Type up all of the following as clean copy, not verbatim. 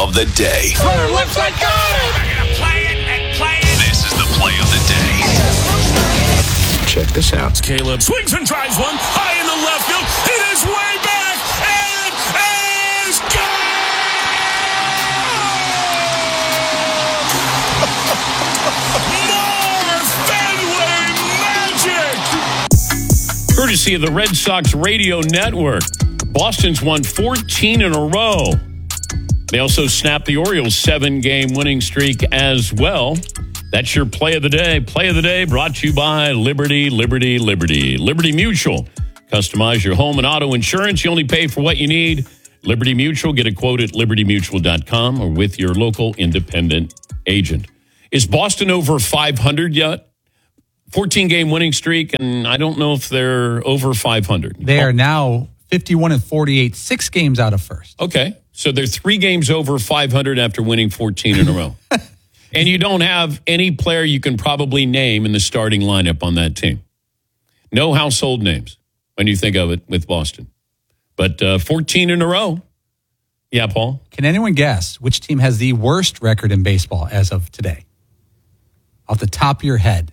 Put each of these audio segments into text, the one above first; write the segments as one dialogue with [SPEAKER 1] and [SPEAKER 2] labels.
[SPEAKER 1] of the day.
[SPEAKER 2] Left side, go! We're going to play it and play it.
[SPEAKER 1] This is the play of the day. Check this out.
[SPEAKER 3] Caleb swings and drives one high in the left field. It is way back and is gone! More Fenway magic! Courtesy of the Red Sox radio network, Boston's won 14 in a row. They also snapped the Orioles' 7-game winning streak as well. That's your play of the day. Play of the day brought to you by Liberty Mutual. Customize your home and auto insurance. You only pay for what you need. Liberty Mutual. Get a quote at libertymutual.com or with your local independent agent. Is Boston over 500 yet? 14-game winning streak, and I don't know if they're over 500.
[SPEAKER 4] They are now 51-48, 6 games out of first.
[SPEAKER 3] Okay, so they're 3 games over 500 after winning 14 in a row. And you don't have any player you can probably name in the starting lineup on that team. No household names when you think of it with Boston. But 14 in a row. Yeah, Paul?
[SPEAKER 4] Can anyone guess which team has the worst record in baseball as of today? Off the top of your head.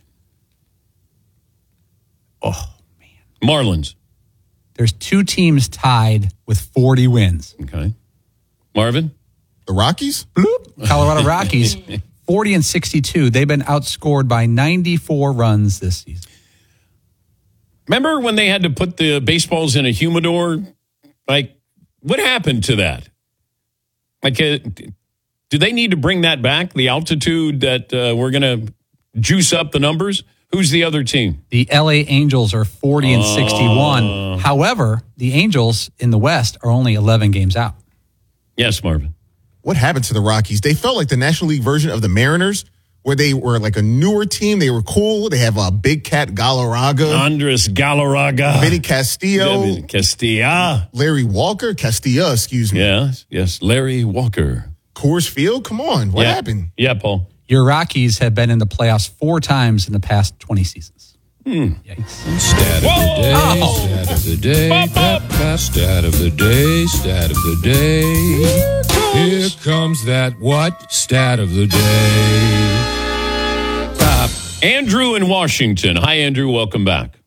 [SPEAKER 4] Oh, man.
[SPEAKER 3] Marlins.
[SPEAKER 4] There's 2 teams tied with 40 wins.
[SPEAKER 3] Okay. Marvin?
[SPEAKER 5] The Rockies?
[SPEAKER 4] Bloop. Colorado Rockies, 40-62. They've been outscored by 94 runs this season.
[SPEAKER 3] Remember when they had to put the baseballs in a humidor? Like, what happened to that? Like, do they need to bring that back? The altitude that we're going to juice up the numbers? Who's the other team?
[SPEAKER 4] The LA Angels are 40-61. However, the Angels in the West are only 11 games out.
[SPEAKER 3] Yes, Marvin.
[SPEAKER 5] What happened to the Rockies? They felt like the National League version of the Mariners, where they were like a newer team. They were cool. They have a Big Cat Galarraga.
[SPEAKER 3] Andres Galarraga.
[SPEAKER 5] Vinny Castillo.
[SPEAKER 3] Castilla.
[SPEAKER 5] Larry Walker. Castilla, excuse me.
[SPEAKER 3] Yes. Larry Walker.
[SPEAKER 5] Coors Field? Come on. What happened?
[SPEAKER 3] Yeah, Paul.
[SPEAKER 4] Your Rockies have been in the playoffs 4 times in the past 20 seasons. Yikes.
[SPEAKER 6] Stat of the day, stat of the day, stat of the day. Here comes that what? Stat of the day.
[SPEAKER 3] Andrew in Washington. Hi, Andrew. Welcome back.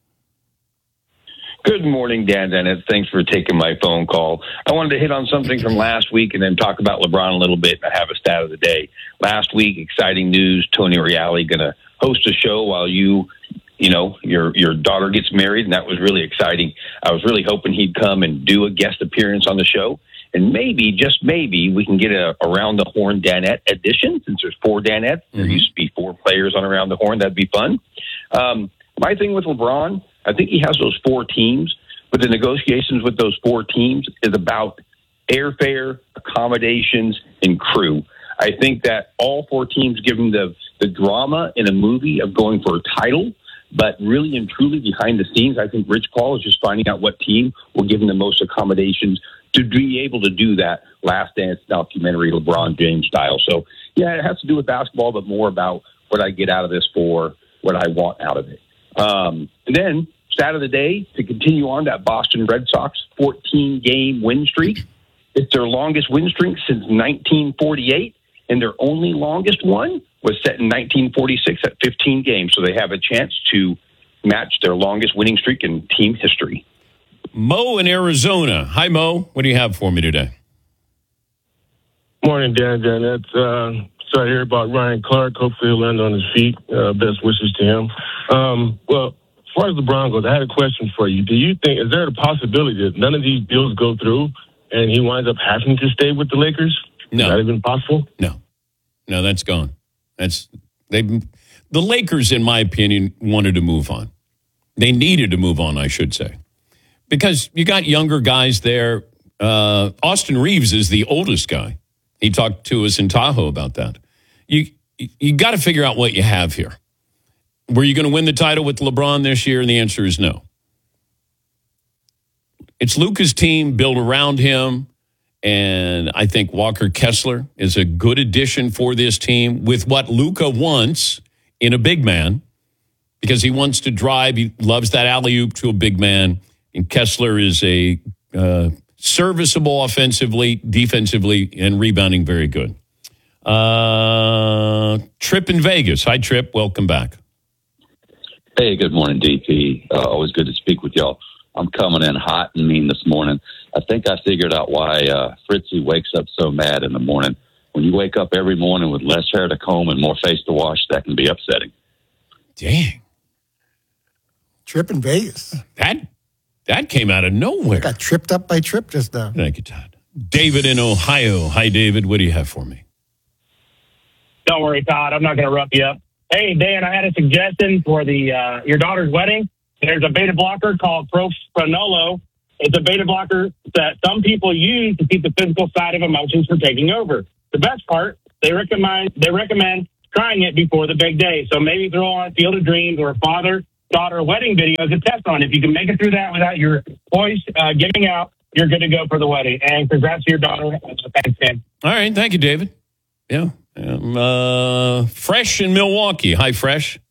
[SPEAKER 7] Good morning, Dan Dennett. Thanks for taking my phone call. I wanted to hit on something from last week and then talk about LeBron a little bit. I have a stat of the day. Last week, exciting news. Tony Reale going to host a show while your daughter gets married, and that was really exciting. I was really hoping he'd come and do a guest appearance on the show, and maybe, just maybe, we can get a Around the Horn Danette edition, since there's 4 Danettes. There used to be 4 players on Around the Horn. That'd be fun. My thing with LeBron, I think he has those 4 teams, but the negotiations with those 4 teams is about airfare, accommodations, and crew. I think that all 4 teams give him the drama in a movie of going for a title, but really and truly behind the scenes, I think Rich Paul is just finding out what team will give him the most accommodations to be able to do that Last Dance documentary LeBron James style. So, yeah, it has to do with basketball, but more about what I get out of this for what I want out of it. And then, stat of the day, to continue on that Boston Red Sox 14-game win streak. It's their longest win streak since 1948, and their only longest one was set in 1946 at 15 games. So they have a chance to match their longest winning streak in team history.
[SPEAKER 3] Mo in Arizona. Hi, Mo. What do you have for me today?
[SPEAKER 8] Morning, Dan. Sorry to hear about Ryan Clark. Hopefully he'll land on his feet. Best wishes to him. Well, as far as LeBron goes, I had a question for you. Is there a possibility that none of these deals go through and he winds up having to stay with the Lakers?
[SPEAKER 3] No.
[SPEAKER 8] Is that even possible?
[SPEAKER 3] No, that's gone. The Lakers, in my opinion, wanted to move on. They needed to move on, I should say. Because you got younger guys there. Austin Reeves is the oldest guy. He talked to us in Tahoe about that. You got to figure out what you have here. Were you going to win the title with LeBron this year? And the answer is no. It's Luka's team, built around him. And I think Walker Kessler is a good addition for this team with what Luka wants in a big man, because he wants to drive. He loves that alley-oop to a big man. And Kessler is a Serviceable offensively, defensively, and rebounding very good. Trip in Vegas. Hi, Trip. Welcome back.
[SPEAKER 9] Hey, good morning, DP. Always good to speak with y'all. I'm coming in hot and mean this morning. I think I figured out why Fritzy wakes up so mad in the morning. When you wake up every morning with less hair to comb and more face to wash, that can be upsetting.
[SPEAKER 3] Dang.
[SPEAKER 10] Trip in Vegas.
[SPEAKER 3] That came out of nowhere.
[SPEAKER 10] Got tripped up by Trip just now.
[SPEAKER 3] Thank you, Todd. David in Ohio. Hi, David. What do you have for me?
[SPEAKER 11] Don't worry, Todd. I'm not going to rough you up. Hey, Dan, I had a suggestion for the your daughter's wedding. There's a beta blocker called Propranolol. It's a beta blocker that some people use to keep the physical side of emotions from taking over. The best part, they recommend trying it before the big day. So maybe throw on Field of Dreams or father-daughter wedding video as a test run. If you can make it through that without your voice giving out, you're good to go for the wedding. And congrats to your daughter. Thanks, Dan.
[SPEAKER 3] All right. Thank you, David. Yeah. Fresh in Milwaukee. Hi, Fresh.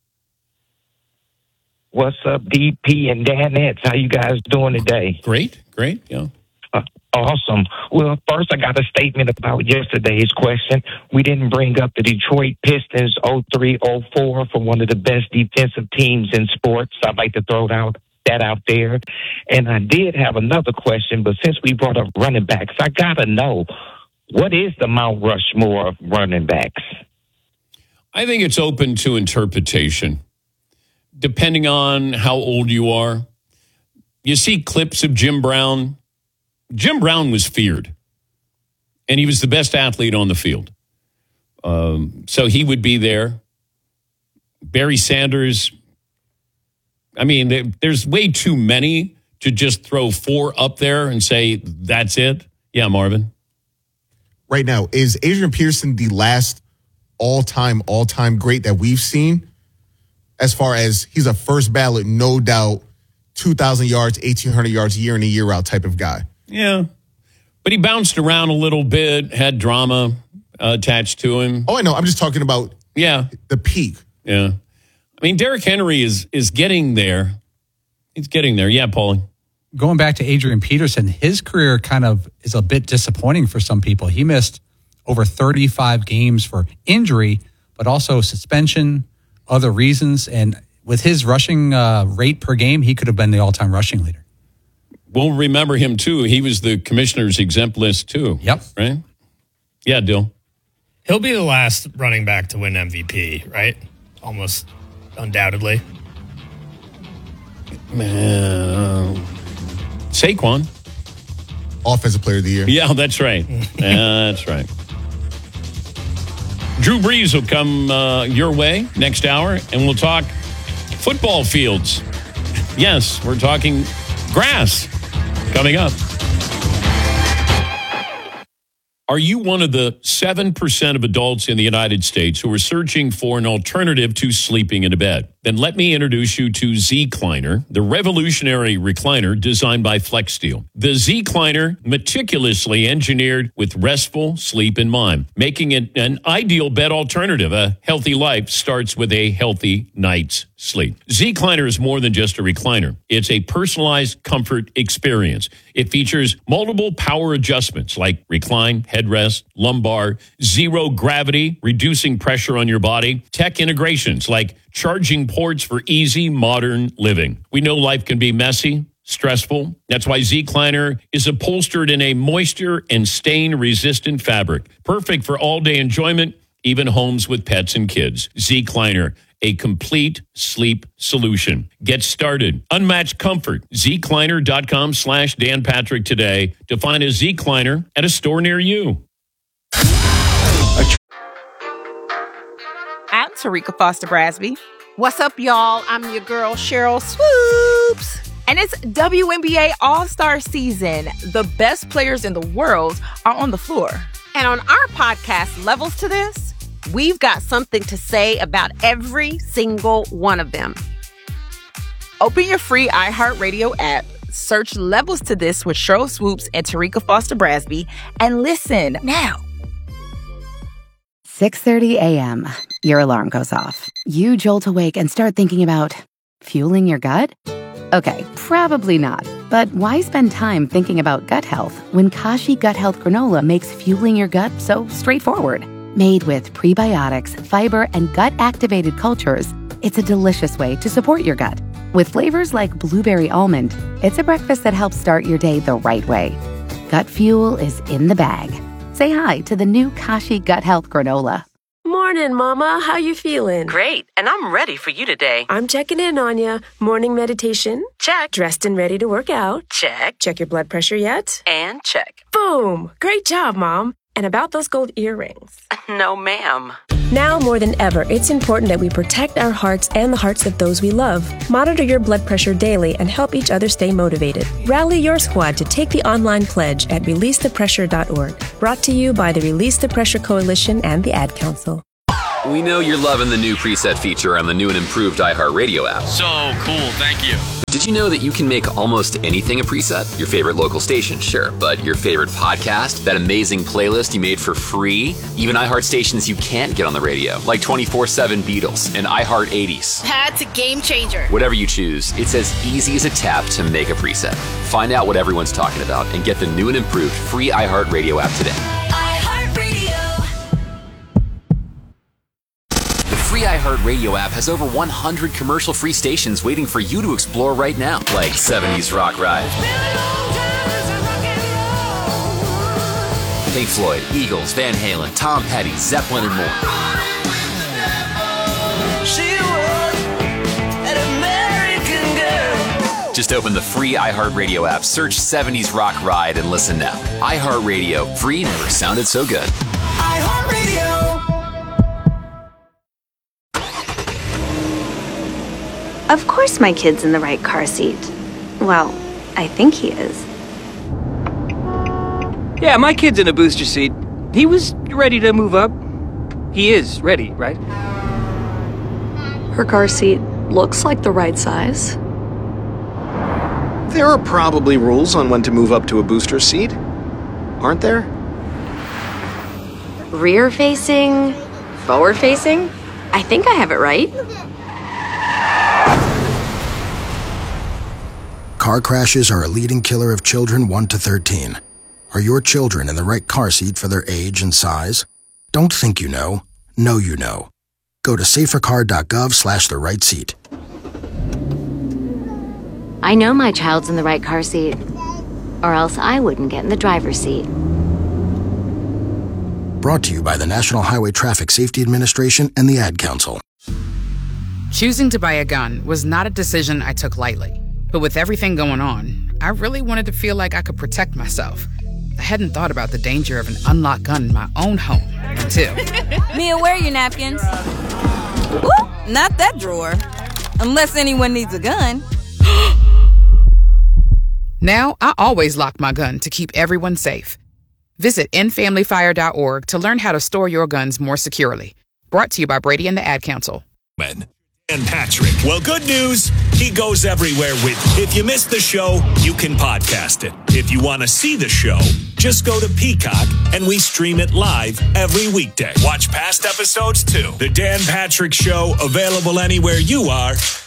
[SPEAKER 12] What's up, DP and Danettes? How you guys doing today?
[SPEAKER 3] Great. Yeah.
[SPEAKER 12] Awesome. Well, first, I got a statement about yesterday's question. We didn't bring up the Detroit Pistons 03-04 for one of the best defensive teams in sports. I'd like to throw that out there. And I did have another question, but since we brought up running backs, I got to know, what is the Mount Rushmore of running backs?
[SPEAKER 3] I think it's open to interpretation, depending on how old you are. You see clips of Jim Brown. Jim Brown was feared, and he was the best athlete on the field. So he would be there. Barry Sanders. I mean, there's way too many to just throw 4 up there and say, that's it. Yeah, Marvin.
[SPEAKER 5] Right now, is Adrian Peterson the last all-time great that we've seen? As far as he's a first ballot, no doubt, 2,000 yards, 1,800 yards, year in and year out type of guy.
[SPEAKER 3] Yeah. But he bounced around a little bit, had drama attached to him.
[SPEAKER 5] Oh, I know. I'm just talking about the peak.
[SPEAKER 3] Yeah. I mean, Derrick Henry is getting there. He's getting there. Yeah, Paulie.
[SPEAKER 4] Going back to Adrian Peterson, his career kind of is a bit disappointing for some people. He missed over 35 games for injury, but also suspension, other reasons. And with his rushing rate per game, he could have been the all-time rushing leader.
[SPEAKER 3] We'll remember him, too. He was the commissioner's exempt list, too.
[SPEAKER 4] Yep.
[SPEAKER 3] Right? Yeah, Dill.
[SPEAKER 13] He'll be the last running back to win MVP, right? Almost undoubtedly.
[SPEAKER 3] Saquon.
[SPEAKER 5] Offensive player of the year.
[SPEAKER 3] Yeah, that's right. That's right. Drew Brees will come your way next hour, and we'll talk football fields. Yes, we're talking grass coming up. Are you one of the 7% of adults in the United States who are searching for an alternative to sleeping in a bed? Then let me introduce you to Z-Cliner, the revolutionary recliner designed by FlexSteel. The Z-Cliner, meticulously engineered with restful sleep in mind, making it an ideal bed alternative. A healthy life starts with a healthy night's sleep. Z-Cliner is more than just a recliner. It's a personalized comfort experience. It features multiple power adjustments like recline, headrest, lumbar, zero gravity, reducing pressure on your body, tech integrations like charging ports for easy modern living. We know life can be messy, stressful. That's why Z-Cliner is upholstered in a moisture and stain-resistant fabric. Perfect for all-day enjoyment, even homes with pets and kids. Z-Cliner, a complete sleep solution. Get started. Unmatched comfort. ZCliner.com/Dan Patrick today to find a Z-Cliner at a store near you.
[SPEAKER 14] I'm Tarika Foster Brasby. What's up, y'all? I'm your girl, Cheryl Swoops. And it's WNBA All-Star season. The best players in the world are on the floor. And on our podcast, Levels to This, we've got something to say about every single one of them. Open your free iHeartRadio app, search Levels to This with Cheryl Swoops and Tarika Foster Brasby, and listen now.
[SPEAKER 15] 6:30 a.m. Your alarm goes off. You jolt awake and start thinking about fueling your gut? Okay, probably not. But why spend time thinking about gut health when Kashi Gut Health Granola makes fueling your gut so straightforward? Made with prebiotics, fiber, and gut-activated cultures, it's a delicious way to support your gut. With flavors like blueberry almond, it's a breakfast that helps start your day the right way. Gut fuel is in the bag. Say hi to the new Kashi Gut Health Granola.
[SPEAKER 16] Morning, Mama. How you feeling?
[SPEAKER 17] Great, and I'm ready for you today.
[SPEAKER 16] I'm checking in on you. Morning meditation?
[SPEAKER 17] Check.
[SPEAKER 16] Dressed and ready to work out?
[SPEAKER 17] Check.
[SPEAKER 16] Check your blood pressure yet?
[SPEAKER 17] And check.
[SPEAKER 16] Boom! Great job, Mom. And about those gold earrings?
[SPEAKER 17] No, ma'am.
[SPEAKER 16] Now more than ever, it's important that we protect our hearts and the hearts of those we love. Monitor your blood pressure daily and help each other stay motivated. Rally your squad to take the online pledge at releasethepressure.org. Brought to you by the Release the Pressure Coalition and the Ad Council.
[SPEAKER 18] We know you're loving the new preset feature on the new and improved iHeartRadio app.
[SPEAKER 1] So cool, thank you.
[SPEAKER 18] Did you know that you can make almost anything a preset? Your favorite local station, sure, but your favorite podcast, that amazing playlist you made for free, even iHeart stations you can't get on the radio, like 24/7 Beatles and iHeart 80s.
[SPEAKER 19] That's a game changer.
[SPEAKER 18] Whatever you choose, it's as easy as a tap to make a preset. Find out what everyone's talking about and get the new and improved free iHeartRadio app today. The free iHeartRadio app has over 100 commercial-free stations waiting for you to explore right now, like 70s Rock Ride, Pink Floyd, Eagles, Van Halen, Tom Petty, Zeppelin, and more. Just open the free iHeartRadio app, search 70s Rock Ride, and listen now. iHeartRadio, free never sounded so good.
[SPEAKER 2] iHeartRadio.
[SPEAKER 20] Of course my kid's in the right car seat. Well, I think he is.
[SPEAKER 21] Yeah, my kid's in a booster seat. He was ready to move up. He is ready, right?
[SPEAKER 22] Her car seat looks like the right size.
[SPEAKER 23] There are probably rules on when to move up to a booster seat, aren't there?
[SPEAKER 20] Rear facing, forward facing? I think I have it right.
[SPEAKER 24] Car crashes are a leading killer of children 1 to 13. Are your children in the right car seat for their age and size? Don't think you know you know. Go to safercar.gov/the right seat.
[SPEAKER 25] I know my child's in the right car seat, or else I wouldn't get in the driver's seat.
[SPEAKER 24] Brought to you by the National Highway Traffic Safety Administration and the Ad Council.
[SPEAKER 26] Choosing to buy a gun was not a decision I took lightly. But with everything going on, I really wanted to feel like I could protect myself. I hadn't thought about the danger of an unlocked gun in my own home until...
[SPEAKER 27] Mia, where are your napkins? Ooh, not that drawer. Unless anyone needs a gun.
[SPEAKER 26] Now, I always lock my gun to keep everyone safe. Visit endfamilyfire.org to learn how to store your guns more securely. Brought to you by Brady and the Ad Council.
[SPEAKER 2] And Patrick. Well, good news. He goes everywhere with. If you missed the show, you can podcast it. If you want to see the show, just go to Peacock and we stream it live every weekday. Watch past episodes too. The Dan Patrick Show, available anywhere you are